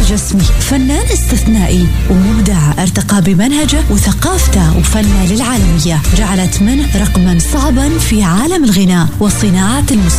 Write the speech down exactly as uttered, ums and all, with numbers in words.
جسمي فنان استثنائي ومبدع، ارتقى بمنهجه وثقافته وفنه للعالمية، جعلت منه رقما صعبا في عالم الغناء وصناعة الموسيقى.